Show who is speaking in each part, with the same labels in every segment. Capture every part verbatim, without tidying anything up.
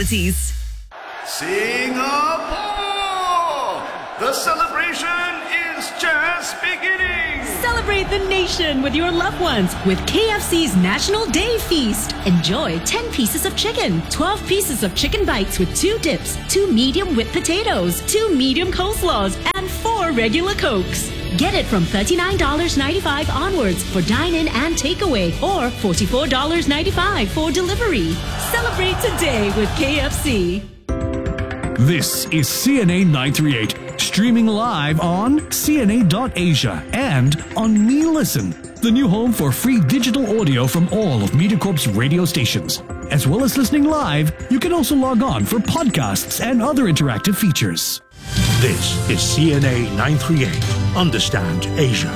Speaker 1: Singapore! The celebration is just beginning!
Speaker 2: Celebrate the nation with your loved ones with K F C's National Day Feast. Enjoy ten pieces of chicken, twelve pieces of chicken bites with two dips, two medium whipped potatoes, two medium coleslaws, and four regular Cokes. Get it from thirty-nine ninety-five onwards for dine-in and takeaway, or forty-four ninety-five for delivery. Celebrate today with K F C.
Speaker 3: This is C N A nine thirty-eight, streaming live on C N A dot Asia and on MeListen, the new home for free digital audio from all of MediaCorp's radio stations. As well as listening live, you can also log on for podcasts and other interactive features.
Speaker 4: This is C N A nine thirty-eight. Understand Asia.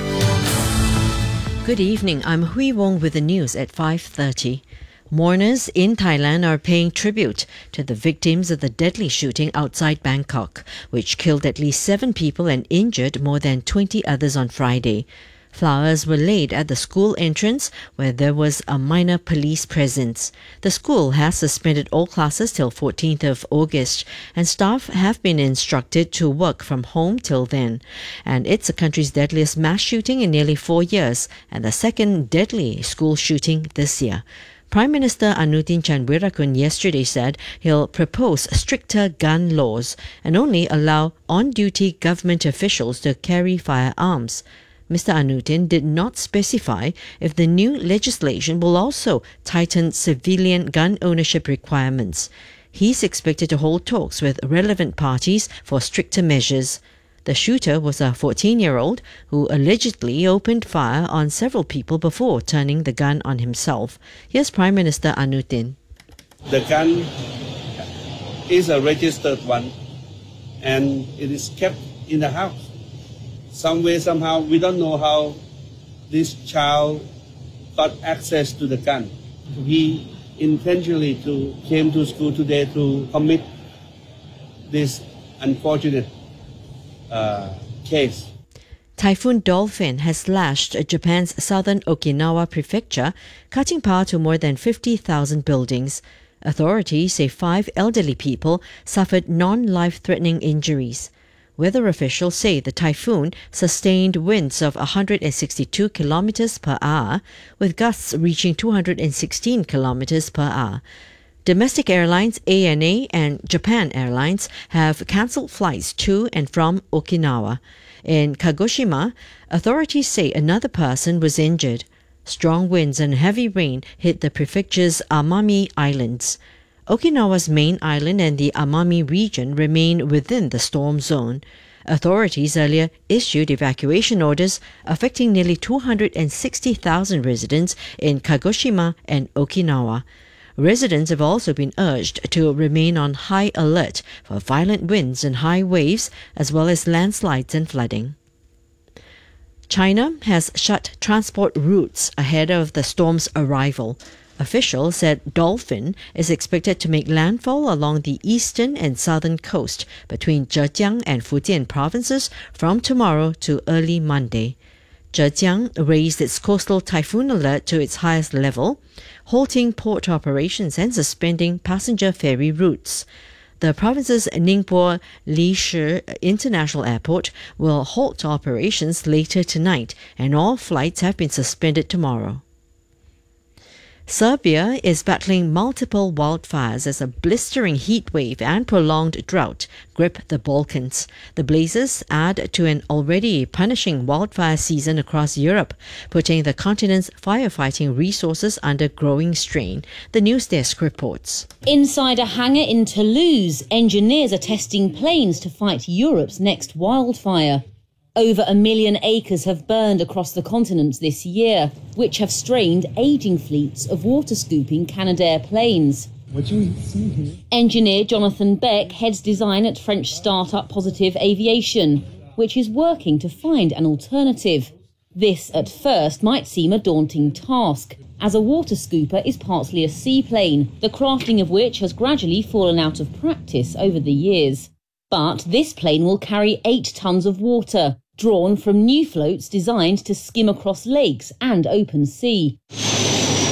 Speaker 5: Good evening. I'm Hui Wong with the news at five thirty. Mourners in Thailand are paying tribute to the victims of the deadly shooting outside Bangkok, which killed at least seven people and injured more than twenty others on Friday. Flowers were laid at the school entrance where there was a minor police presence. The school has suspended all classes till fourteenth of August, and staff have been instructed to work from home till then. And it's the country's deadliest mass shooting in nearly four years and the second deadly school shooting this year. Prime Minister Anutin Chanvirakul yesterday said he'll propose stricter gun laws and only allow on-duty government officials to carry firearms. Mister Anutin did not specify if the new legislation will also tighten civilian gun ownership requirements. He's expected to hold talks with relevant parties for stricter measures. The shooter was a fourteen-year-old who allegedly opened fire on several people before turning the gun on himself. Here's Prime Minister Anutin.
Speaker 6: The gun is a registered one and it is kept in the house. Some way, somehow, we don't know how this child got access to the gun. He intentionally to, came to school today to commit this unfortunate uh, case.
Speaker 5: Typhoon Dolphin has lashed Japan's southern Okinawa prefecture, cutting power to more than fifty thousand buildings. Authorities say five elderly people suffered non-life-threatening injuries. Weather officials say the typhoon sustained winds of one hundred sixty-two kilometers per hour, with gusts reaching two hundred sixteen kilometers per hour. Domestic airlines A N A and Japan Airlines have cancelled flights to and from Okinawa. In Kagoshima, authorities say another person was injured. Strong winds and heavy rain hit the prefecture's Amami Islands. Okinawa's main island and the Amami region remain within the storm zone. Authorities earlier issued evacuation orders affecting nearly two hundred sixty thousand residents in Kagoshima and Okinawa. Residents have also been urged to remain on high alert for violent winds and high waves, as well as landslides and flooding. China has shut transport routes ahead of the storm's arrival. Officials said Dolphin is expected to make landfall along the eastern and southern coast between Zhejiang and Fujian provinces from tomorrow to early Monday. Zhejiang raised its coastal typhoon alert to its highest level, halting port operations and suspending passenger ferry routes. The province's Ningbo Lishi International Airport will halt operations later tonight, and all flights have been suspended tomorrow. Serbia is battling multiple wildfires as a blistering heat wave and prolonged drought grip the Balkans. The blazes add to an already punishing wildfire season across Europe, putting the continent's firefighting resources under growing strain. The news desk reports.
Speaker 7: Inside a hangar in Toulouse, engineers are testing planes to fight Europe's next wildfire. Over a million acres have burned across the continent this year, which have strained ageing fleets of water-scooping Canadair planes. What you see here? Engineer Jonathan Beck heads design at French startup Positive Aviation, which is working to find an alternative. This, at first, might seem a daunting task, as a water scooper is partly a seaplane, the crafting of which has gradually fallen out of practice over the years. But this plane will carry eight tons of water, drawn from new floats designed to skim across lakes and open sea.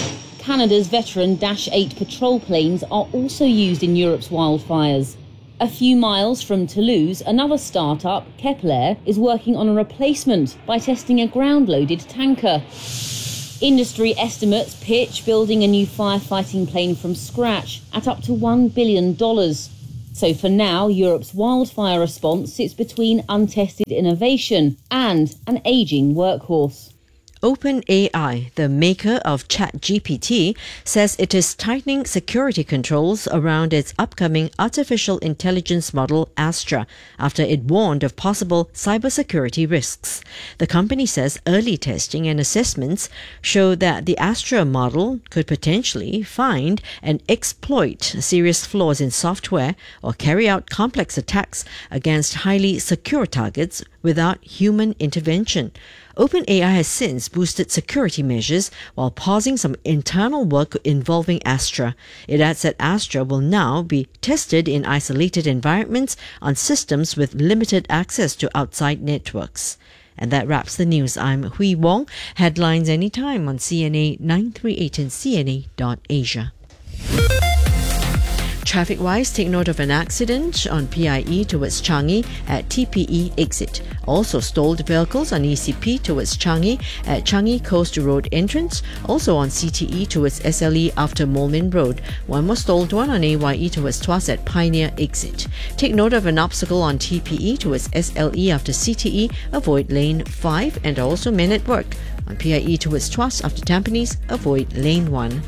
Speaker 7: Canada's veteran Dash eight patrol planes are also used in Europe's wildfires. A few miles from Toulouse, another startup, Kepler, is working on a replacement by testing a ground-loaded tanker. Industry estimates pitch building a new firefighting plane from scratch at up to one billion dollars. So for now, Europe's wildfire response sits between untested innovation and an ageing workhorse.
Speaker 5: OpenAI, the maker of ChatGPT, says it is tightening security controls around its upcoming artificial intelligence model Astra after it warned of possible cybersecurity risks. The company says early testing and assessments show that the Astra model could potentially find and exploit serious flaws in software or carry out complex attacks against highly secure targets without human intervention. OpenAI has since boosted security measures while pausing some internal work involving Astra. It adds that Astra will now be tested in isolated environments on systems with limited access to outside networks. And that wraps the news. I'm Hui Wong. Headlines anytime on C N A nine three eight and C N A dot Asia. Traffic-wise, take note of an accident on P I E towards Changi at T P E exit. Also stalled vehicles on E C P towards Changi at Changi Coast Road entrance. Also on C T E towards S L E after Moulmein Road. One more stalled one on A Y E towards Tuas at Pioneer exit. Take note of an obstacle on T P E towards S L E after C T E. Avoid lane five and also men at work. On P I E towards Tuas after Tampines, avoid lane one.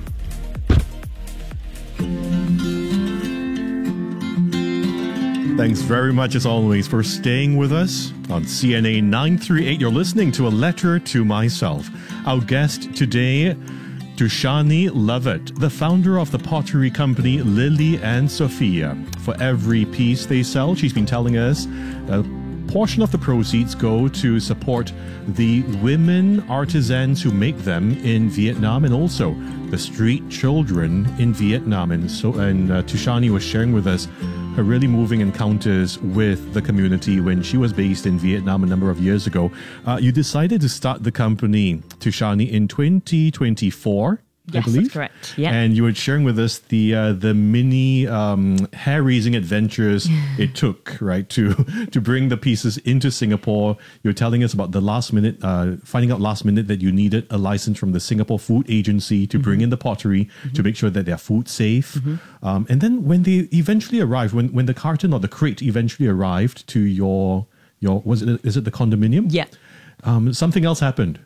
Speaker 8: Thanks very much, as always, for staying with us on C N A nine three eight. You're listening to A Letter to Myself. Our guest today, Tushani Levitt, the founder of the pottery company Lily and Sophia. For every piece they sell, she's been telling us, a portion of the proceeds go to support the women artisans who make them in Vietnam and also the street children in Vietnam. And so, and uh, Tushani was sharing with us her really moving encounters with the community when she was based in Vietnam a number of years ago. Uh, you decided to start the company, Tushani, in twenty twenty-four.
Speaker 9: Yes,
Speaker 8: I believe.
Speaker 9: That's correct. Yeah.
Speaker 8: And you were sharing with us the uh, the mini um, hair-raising adventures it took, right, to to bring the pieces into Singapore. You were telling us about the last minute, uh, finding out last minute that you needed a license from the Singapore Food Agency to mm-hmm. bring in the pottery mm-hmm. to make sure that they're food safe. Mm-hmm. Um, and then when they eventually arrived, when when the carton or the crate eventually arrived to your your was it is it the condominium?
Speaker 9: Yeah.
Speaker 8: Um, something else happened.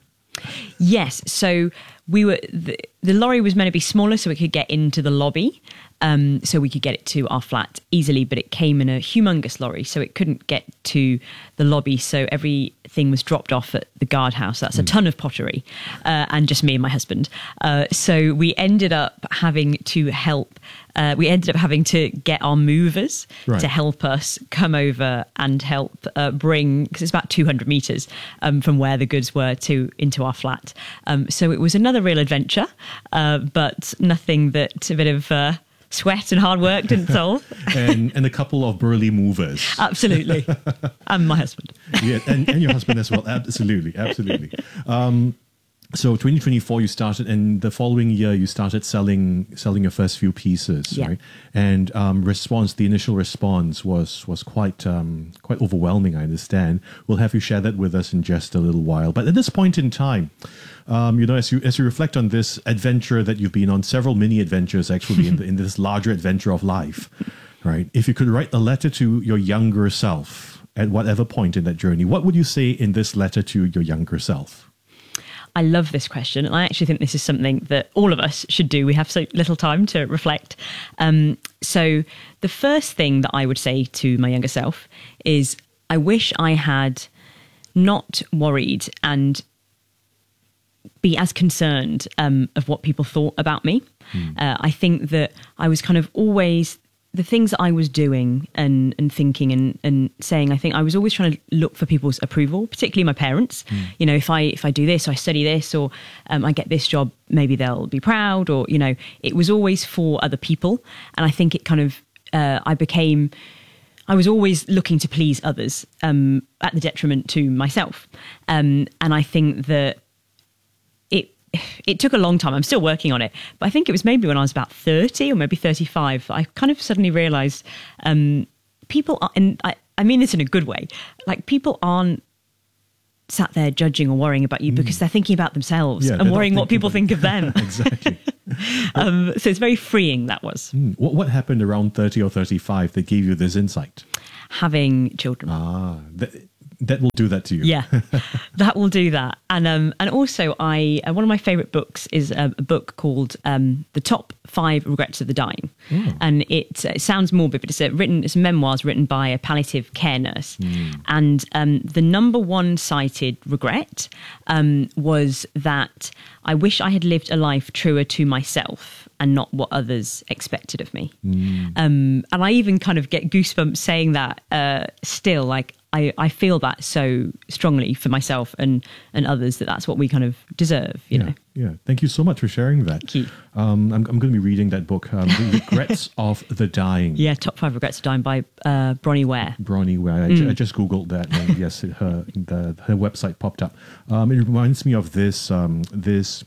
Speaker 9: Yes. So we were the, the lorry was meant to be smaller so it could get into the lobby, um, so we could get it to our flat easily. But it came in a humongous lorry, so it couldn't get to the lobby. So everything was dropped off at the guardhouse. That's mm. a ton of pottery, uh, and just me and my husband. Uh, so we ended up having to help. Uh, we ended up having to get our movers right. to help us come over and help uh, bring, because it's about two hundred metres um, from where the goods were to into our flat. Um, so it was another real adventure, uh, but nothing that a bit of uh, sweat and hard work didn't solve.
Speaker 8: and, and a couple of burly movers.
Speaker 9: Absolutely. And my husband.
Speaker 8: Yeah, and, and your husband as well. Absolutely, absolutely. Um, So twenty twenty-four, you started, and the following year, you started selling selling your first few pieces,
Speaker 9: yeah.
Speaker 8: right? And um, response, the initial response was was quite um, quite overwhelming. I understand. We'll have you share that with us in just a little while. But at this point in time, um, you know, as you as you reflect on this adventure that you've been on, several mini adventures actually in the, in this larger adventure of life, right? If you could write a letter to your younger self at whatever point in that journey, what would you say in this letter to your younger self?
Speaker 9: I love this question, and I actually think this is something that all of us should do. We have so little time to reflect. Um, so the first thing that I would say to my younger self is I wish I had not worried and be as concerned um, of what people thought about me. Mm. Uh, I think that I was kind of always... the things that I was doing and, and thinking and, and saying, I think I was always trying to look for people's approval, particularly my parents. Mm. You know, if I if I do this, or I study this, or um, I get this job, maybe they'll be proud, or, you know, it was always for other people. And I think it kind of, uh, I became, I was always looking to please others um, at the detriment to myself. Um, and I think that it it took a long time. I'm still working on it, but I think it was maybe when I was about thirty or maybe thirty-five, I kind of suddenly realized um, people are, and I, I mean this in a good way, like people aren't sat there judging or worrying about you because they're thinking about themselves
Speaker 8: Yeah,
Speaker 9: and
Speaker 8: they're not
Speaker 9: worrying what
Speaker 8: thinking
Speaker 9: people
Speaker 8: about-
Speaker 9: think of them.
Speaker 8: Exactly.
Speaker 9: um, so it's very freeing, that was.
Speaker 8: Hmm. What, what happened around thirty or thirty-five that gave you this insight?
Speaker 9: Having children.
Speaker 8: Ah, that, that will do that to you.
Speaker 9: Yeah, that will do that. And um, and also, I uh, one of my favourite books is a, a book called um, "The Top Five Regrets of the Dying,"
Speaker 8: Mm.
Speaker 9: and it, it sounds morbid, but it's a written it's memoirs written by a palliative care nurse.
Speaker 8: Mm.
Speaker 9: And um, the number one cited regret um, was that I wish I had lived a life truer to myself and not what others expected of me.
Speaker 8: Mm.
Speaker 9: Um, and I even kind of get goosebumps saying that uh, still, like, I, I feel that so strongly for myself and, and others that that's what we kind of deserve, you
Speaker 8: yeah,
Speaker 9: know.
Speaker 8: yeah. Thank you so much for sharing that.
Speaker 9: Thank you.
Speaker 8: Um, I'm, I'm going to be reading that book, um, The Regrets of the Dying.
Speaker 9: Yeah, Top Five Regrets of Dying by uh, Bronnie Ware.
Speaker 8: Bronnie Ware. I, ju- I just Googled that, and yes, it- her the, her website popped up. Um, it reminds me of this um, this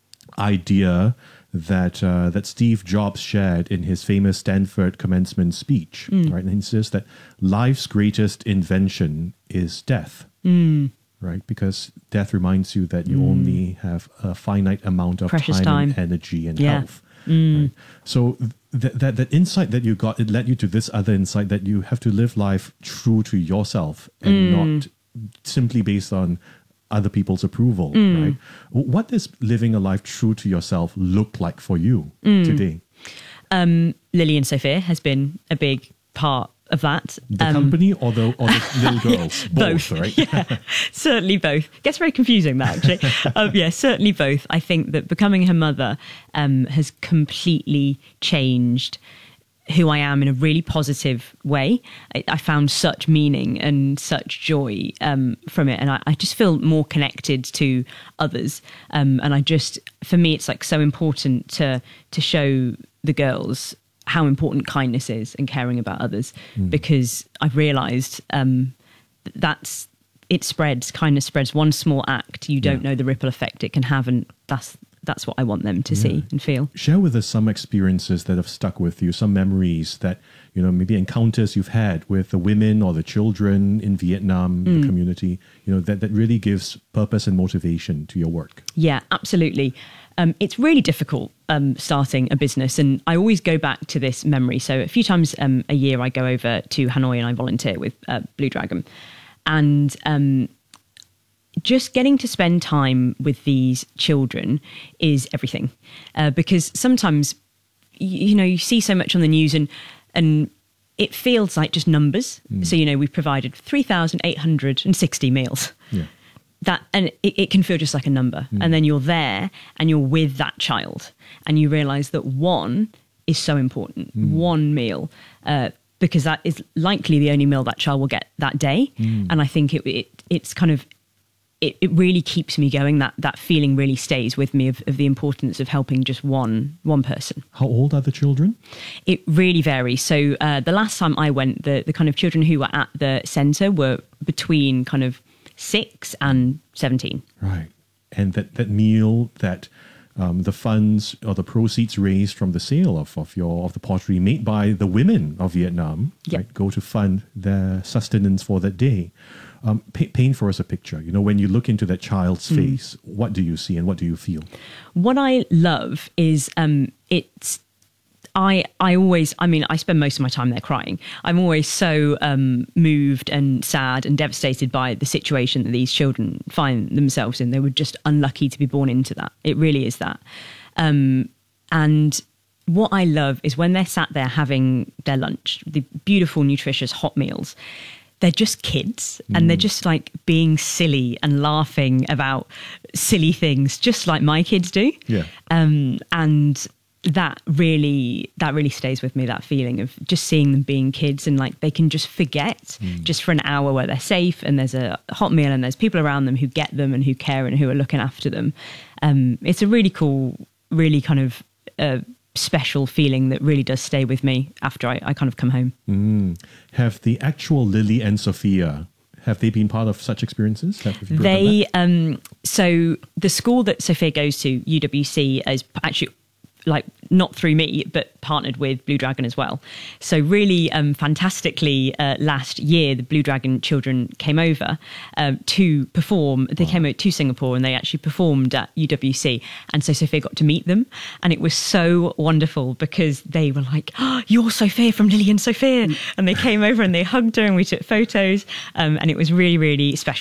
Speaker 8: idea that uh, that Steve Jobs shared in his famous Stanford commencement speech, right? And he says that life's greatest invention is death,
Speaker 9: Mm.
Speaker 8: right? Because death reminds you that you only have a finite amount of
Speaker 9: Precious
Speaker 8: time, and
Speaker 9: time.
Speaker 8: energy and
Speaker 9: Yeah.
Speaker 8: health. Right? So th- that that insight that you got, it led you to this other insight that you have to live life true to yourself and not simply based on other people's approval, right? What does living a life true to yourself look like for you today?
Speaker 9: Um, Lily and Sophia has been a big part of that.
Speaker 8: The
Speaker 9: Um,
Speaker 8: company or the, or the little girls?
Speaker 9: Both,
Speaker 8: right?
Speaker 9: yeah, certainly both. Gets very confusing, that actually. um, yeah, certainly both. I think that becoming her mother um, has completely changed who I am in a really positive way. I, I found such meaning and such joy um, from it, and I, I just feel more connected to others. Um, and I just, for me, it's like so important to to show the girls how important kindness is and caring about others, because I've realised um, th- that's it spreads. Kindness spreads. One small act, you don't
Speaker 8: Yeah.
Speaker 9: know the ripple effect it can have, and that's that's what I want them to see and feel.
Speaker 8: Share with us some experiences that have stuck with you, some memories that, you know, maybe encounters you've had with the women or the children in Vietnam, the community, you know, that, that really gives purpose and motivation to your work.
Speaker 9: Yeah, absolutely. Um, it's really difficult um, starting a business, and I always go back to this memory. So a few times um, a year I go over to Hanoi and I volunteer with uh, Blue Dragon. And um, just getting to spend time with these children is everything. Uh, because sometimes, you, you know, you see so much on the news and and it feels like just numbers. So, you know, we've provided three thousand eight hundred sixty meals.
Speaker 8: Yeah.
Speaker 9: That and it, it can feel just like a number. And then you're there and you're with that child and you realize that one is so important. One meal, uh, because that is likely the only meal that child will get that day. And I think it, it it's kind of it, it really keeps me going. That that feeling really stays with me of, of the importance of helping just one one person.
Speaker 8: How old are the children?
Speaker 9: It really varies. So uh, the last time I went, the the kind of children who were at the centre were between kind of six and seventeen.
Speaker 8: Right. And that, that meal, that um, the funds or the proceeds raised from the sale of, of your of the pottery made by the women of Vietnam,
Speaker 9: Yep.
Speaker 8: right, go to fund their sustenance for that day. Um, pa- paint for us a picture. You know, when you look into that child's face, what do you see and what do you feel?
Speaker 9: What I love is um, it's. I I always I mean I spend most of my time there crying. I'm always so um, moved and sad and devastated by the situation that these children find themselves in. They were just unlucky to be born into that. It really is that. Um, and what I love is when they're sat there having their lunch, the beautiful, nutritious hot meals. They're just kids and they're just like being silly and laughing about silly things, just like my kids do.
Speaker 8: Yeah.
Speaker 9: Um, and that really that really stays with me, that feeling of just seeing them being kids and like they can just forget just for an hour where they're safe and there's a hot meal and there's people around them who get them and who care and who are looking after them. Um, it's a really cool, really kind of uh, special feeling that really does stay with me after I, I kind of come home.
Speaker 8: Mm. Have the actual Lily and Sophia, Have they been part of such experiences? Have you heard
Speaker 9: They
Speaker 8: of that?
Speaker 9: um, so the school that Sophia goes to, U W C, is actually like not through me, but partnered with Blue Dragon as well. So really um, fantastically, uh, last year the Blue Dragon children came over um, to perform. They wow. came out to Singapore and they actually performed at U W C. And so Sophia got to meet them, and it was so wonderful because they were like, oh, "You're Sophia from Lily and Sophia," and they came over and they hugged her and we took photos, um, and it was really really special.